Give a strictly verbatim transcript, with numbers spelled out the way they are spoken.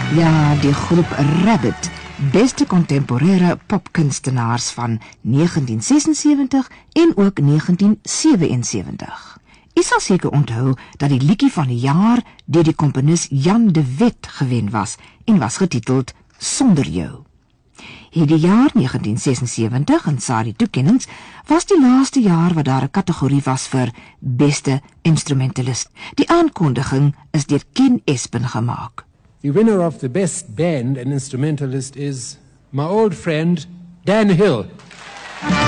Ja, die groep Rabbit, beste contemporaire popkunstenaars van negentien sesensewentig en ook negentien sewensewentig. U sal seker onthou dat die liedjie van die jaar deur die komponis Jan de Wet gewen was en was getiteld Sonder Jou. Hierdie jaar negentien sesensewentig in Sarie toekennings was die laaste jaar wat daar 'n kategorie was vir beste instrumentalist. Die aankondiging is deur Ken Espen gemaak. The winner of the best band and instrumentalist is my old friend Dan Hill.